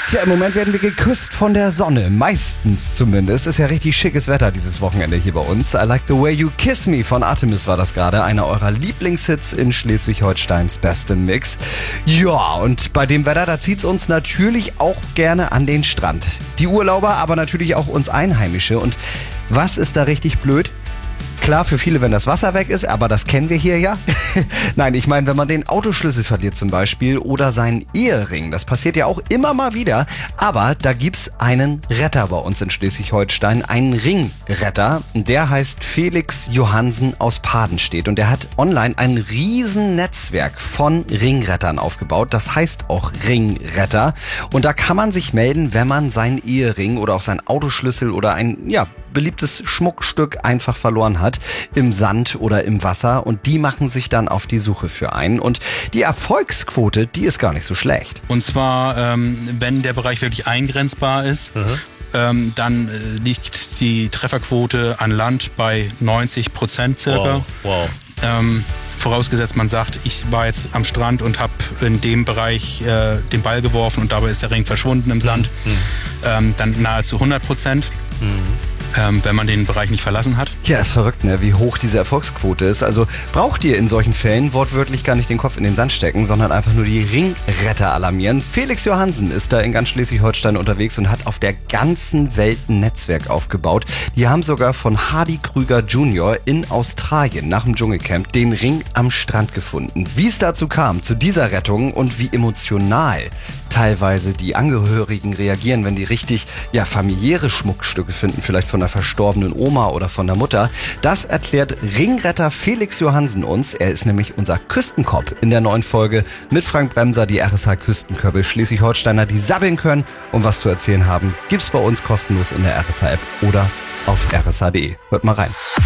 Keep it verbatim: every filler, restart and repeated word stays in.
Tja, im Moment werden wir geküsst von der Sonne. Meistens zumindest. Ist ja richtig schickes Wetter dieses Wochenende hier bei uns. I Like the Way You Kiss Me von Artemis war das gerade. Einer eurer Lieblingshits in Schleswig-Holsteins bestem Mix. Ja, und bei dem Wetter, da zieht's uns natürlich auch gerne an den Strand. Die Urlauber, aber natürlich auch uns Einheimische. Und was ist da richtig blöd? Klar, für viele, wenn das Wasser weg ist, aber das kennen wir hier ja. Nein, ich meine, wenn man den Autoschlüssel verliert zum Beispiel oder seinen Ehering. Das passiert ja auch immer mal wieder. Aber da gibt's einen Retter bei uns in Schleswig-Holstein, einen Ringretter. Der heißt Felix Johansen aus Padenstedt. Und der hat online ein riesen Netzwerk von Ringrettern aufgebaut. Das heißt auch Ringretter. Und da kann man sich melden, wenn man seinen Ehering oder auch seinen Autoschlüssel oder ein, ja, beliebtes Schmuckstück einfach verloren hat im Sand oder im Wasser, und die machen sich dann auf die Suche für einen, und die Erfolgsquote, die ist gar nicht so schlecht. Und zwar, ähm, wenn der Bereich wirklich eingrenzbar ist, mhm. ähm, dann äh, liegt die Trefferquote an Land bei neunzig Prozent circa. Wow, wow. Ähm, vorausgesetzt, man sagt, ich war jetzt am Strand und habe in dem Bereich äh, den Ball geworfen und dabei ist der Ring verschwunden im Sand, mhm. ähm, dann nahezu hundert Prozent. Mhm. Ähm, wenn man den Bereich nicht verlassen hat. Ja, ist verrückt, ne? Wie hoch diese Erfolgsquote ist. Also braucht ihr in solchen Fällen wortwörtlich gar nicht den Kopf in den Sand stecken, sondern einfach nur die Ringretter alarmieren. Felix Johansen ist da in ganz Schleswig-Holstein unterwegs und hat auf der ganzen Welt ein Netzwerk aufgebaut. Die haben sogar von Hardy Krüger Junior in Australien nach dem Dschungelcamp den Ring am Strand gefunden. Wie es dazu kam, zu dieser Rettung, und wie emotional teilweise die Angehörigen reagieren, wenn die richtig, ja, familiäre Schmuckstücke finden, vielleicht von einer verstorbenen Oma oder von der Mutter. Das erklärt Ringretter Felix Johansen uns. Er ist nämlich unser Küstenkopf in der neuen Folge mit Frank Bremser, die R S H-Küstenköppe, Schleswig-Holsteiner, die sabbeln können und was zu erzählen haben. Gibt's bei uns kostenlos in der R S H-App oder auf r s h punkt d e. Hört mal rein.